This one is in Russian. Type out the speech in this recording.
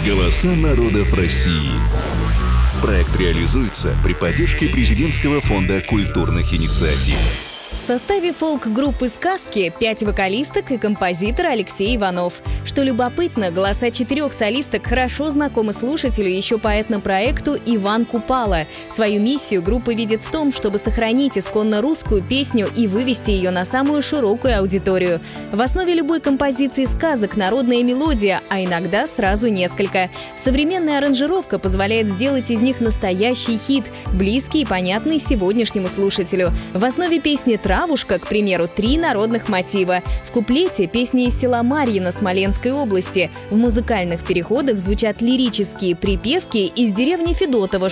Голоса народов России. Проект реализуется при поддержке Президентского фонда культурных инициатив. В составе фолк-группы «Сказки» 5 вокалисток и композитор Алексей Иванов. Что любопытно, голоса 4 солисток хорошо знакомы слушателю еще по этнопроекту «Иван Купала». Свою миссию группа видит в том, чтобы сохранить исконно русскую песню и вывести ее на самую широкую аудиторию. В основе любой композиции сказок народная мелодия, а иногда сразу несколько. Современная аранжировка позволяет сделать из них настоящий хит, близкий и понятный сегодняшнему слушателю. В основе песни «Травушка», к примеру, 3 народных мотива. В куплете песни из села Марьино Смоленской области. В музыкальных переходах звучат лирические припевки из деревни Федотово